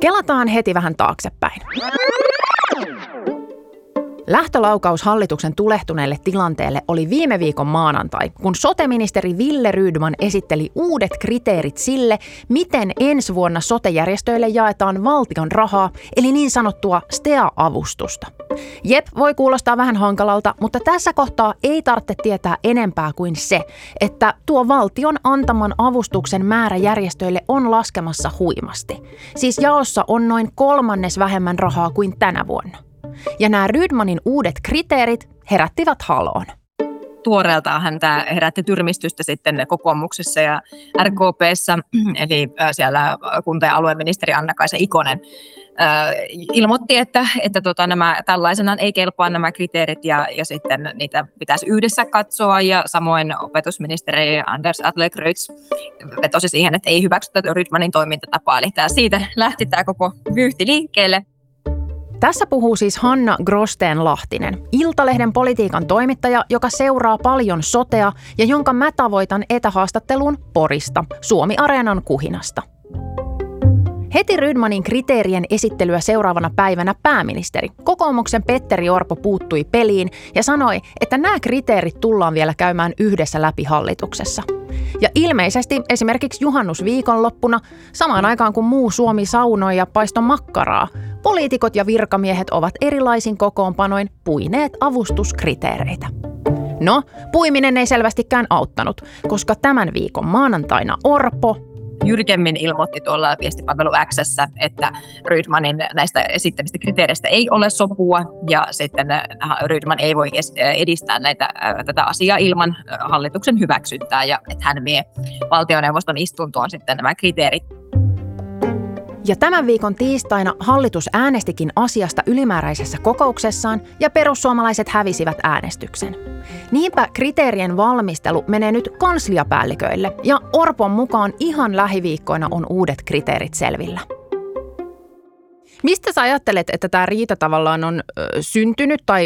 Kelataan heti vähän taaksepäin. Lähtölaukaus hallituksen tulehtuneelle tilanteelle oli viime viikon maanantai, kun sote-ministeri Wille Rydman esitteli uudet kriteerit sille, miten ensi vuonna sote-järjestöille jaetaan valtion rahaa, eli niin sanottua STEA-avustusta. Jep, voi kuulostaa vähän hankalalta, mutta tässä kohtaa ei tarvitse tietää enempää kuin se, että tuo valtion antaman avustuksen määrä järjestöille on laskemassa huimasti. Siis jaossa on noin 1/3 vähemmän rahaa kuin tänä vuonna. Ja nämä Rydmanin uudet kriteerit herättivät haloon. Tuoreeltaan tämä herätti tyrmistystä sitten kokoomuksessa ja RKP:ssä, eli siellä kunta- ja alueministeri Anna-Kaisa Ikonen ilmoitti, että nämä tällaisenaan ei kelpaa nämä kriteerit ja sitten niitä pitäisi yhdessä katsoa, ja samoin opetusministeri Anders Adlercreutz vetosi siihen, että ei hyväksytä Rydmanin toimintatapaa, eli siitä lähti tämä koko vyyhti liikkeelle. Tässä puhuu siis Hanna Grosteen-Lahtinen, Iltalehden politiikan toimittaja, joka seuraa paljon sotea ja jonka mä tavoitan etähaastatteluun Porista, Suomi-areenan kuhinasta. Heti Rydmanin kriteerien esittelyä seuraavana päivänä pääministeri, kokoomuksen Petteri Orpo, puuttui peliin ja sanoi, että nämä kriteerit tullaan vielä käymään yhdessä läpi hallituksessa. Ja ilmeisesti esimerkiksi juhannusviikonloppuna, samaan aikaan kun muu Suomi saunoi ja paistoi makkaraa, poliitikot ja virkamiehet ovat erilaisin kokoonpanoin puineet avustuskriteereitä. No, puiminen ei selvästikään auttanut, koska tämän viikon maanantaina Orpo jyrkemmin ilmoitti tuolla viestipalvelu X:ssä, että Rydmanin näistä esittämistä kriteereistä ei ole sopua, ja sitten Rydman ei voi edistää tätä asiaa ilman hallituksen hyväksyntää, ja että hän vie valtioneuvoston istuntoon sitten nämä kriteerit. Ja tämän viikon tiistaina hallitus äänestikin asiasta ylimääräisessä kokouksessaan ja perussuomalaiset hävisivät äänestyksen. Niinpä kriteerien valmistelu menee nyt kansliapäälliköille ja Orpon mukaan ihan lähiviikkoina on uudet kriteerit selvillä. Mistä sä ajattelet, että tämä riita tavallaan on syntynyt tai